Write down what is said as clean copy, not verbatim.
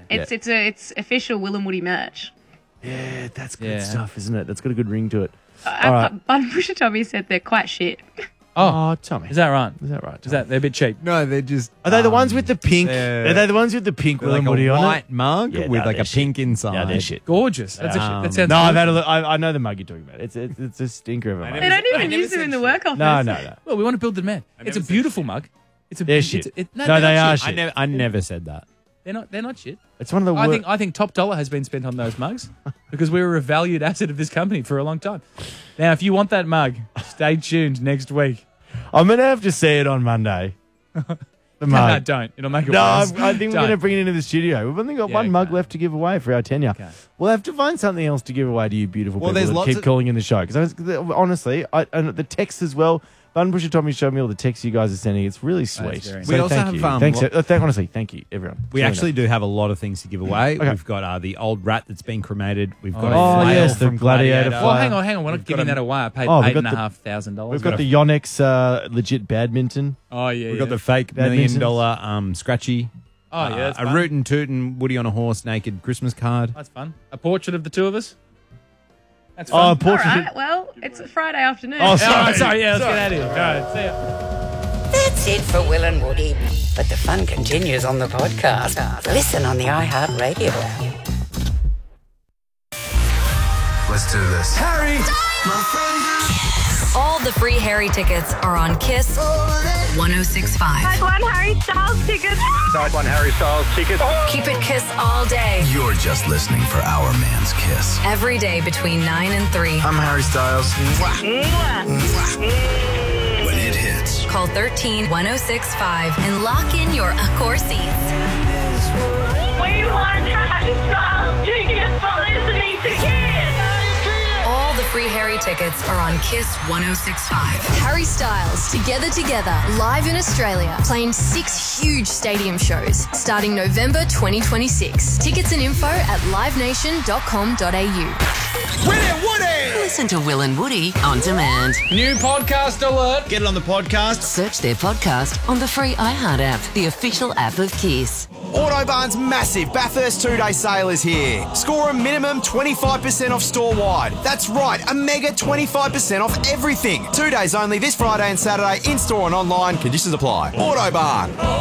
It's official Will and Woody merch. Yeah, that's good stuff, isn't it? That's got a good ring to it. All right. Bunbush Tommy said they're quite shit. Oh, Tommy. Is that right? They're a bit cheap? No, they're just... Are they the ones with the pink? Are they the ones with the pink Will and Woody on it? Like a white mug with like a pink inside. Yeah, they're shit. Gorgeous. That sounds No, gorgeous. I've had a look. I know the mug you're talking about. It's a stinker of a mug. They don't even use them in the work office. No. Well, we want to build the demand. It's a beautiful mug. They're shit. No, they are not shit. I never said that. They're not shit. It's one of the I think top dollar has been spent on those mugs because we were a valued asset of this company for a long time. Now, if you want that mug, stay tuned next week. I'm going to have to see it on Monday. The mug. No, don't. It'll make it worse. I think we're going to bring it into the studio. We've only got one mug left to give away for our tenure. Okay. We'll have to find something else to give away to you beautiful people there's that lots keep calling in the show. Because honestly, and the text as well. Bunbush and Tommy showed me all the texts you guys are sending. It's really sweet. Very nice. We also thank have you. Thanks, honestly, thank you, everyone. We actually do have a lot of things to give away. Okay. We've got the old rat that's been cremated. We've got a flail the from Gladiator Well, flail. hang on. We're not giving that away. I paid we've got $8,500. We've got the Yonex legit badminton. Oh, yeah. We've got the fake $1 million scratchy. Oh, yeah. That's a fun. rootin' tootin' Woody on a horse naked Christmas card. That's fun. A portrait of the two of us. That's Oh, fun. a portrait. All right, well, it's a Friday afternoon. Oh, Sorry. Yeah, let's get out of here. All right, see ya. That's it for Will and Woody. But the fun continues on the podcast. Listen on the iHeartRadio app. Let's do this. Harry! All the free Harry tickets are on Kiss 1065. Side 1 Harry Styles tickets. Side 1 Harry Styles tickets. Keep it Kiss all day. You're just listening for our man's Kiss. Every day between 9 and 3. I'm Harry Styles. When it hits. Call 13-1065 and lock in your Accor seats. We want Harry Styles tickets for listening to Kiss. All the free Harry tickets are on Kiss 1065. Harry Styles, Together, live in Australia, playing 6 huge stadium shows starting November 2026. Tickets and info at livenation.com.au. Listen to Will and Woody on demand. New podcast alert. Get it on the podcast. Search their podcast on the free iHeart app, the official app of Kiss. Autobarn's massive Bathurst 2-day sale is here. Score a minimum 25% off store-wide. That's right, a mega 25% off everything. 2 days only this Friday and Saturday, in-store and online. Conditions apply. Autobarn.